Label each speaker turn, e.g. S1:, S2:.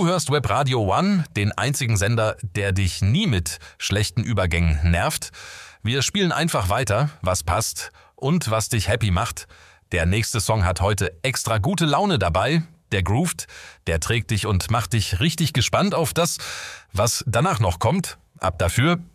S1: Du hörst Web Radio One, den einzigen Sender, der dich nie mit schlechten Übergängen nervt. Wir spielen einfach weiter, was passt und was dich happy macht. Der nächste Song hat heute extra gute Laune dabei. Der groovt, der trägt dich und macht dich richtig gespannt auf das, was danach noch kommt. Ab dafür.